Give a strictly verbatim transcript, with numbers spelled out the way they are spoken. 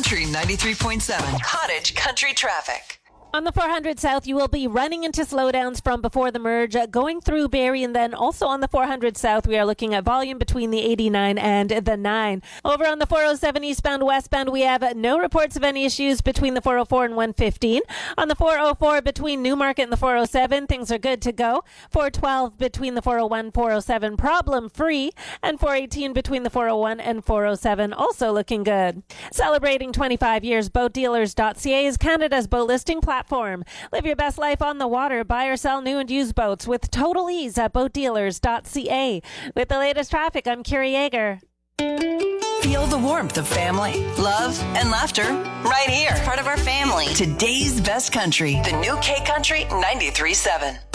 Country ninety-three point seven. Cottage Country traffic. On the four hundred South, you will be running into slowdowns from before the merge, uh, going through Barrie, and then also on the four hundred South, we are looking at volume between the eighty-nine and the nine. Over on the four oh seven eastbound, westbound, we have no reports of any issues between the four oh four and one fifteen. On the four oh four between Newmarket and the four oh seven, things are good to go. four twelve between the four oh one, four oh seven, problem-free, and four eighteen between the four oh one and four oh seven, also looking good. Celebrating twenty-five years, boat dealers dot c a is Canada's boat listing platform. Live your best life on the water. Buy or sell new and used boats with total ease at boat dealers dot c a. With the latest traffic, I'm Carrie Yeager. Feel the warmth of family, love, and laughter right here. Part of our family. Today's best country, the new K Country ninety-three point seven.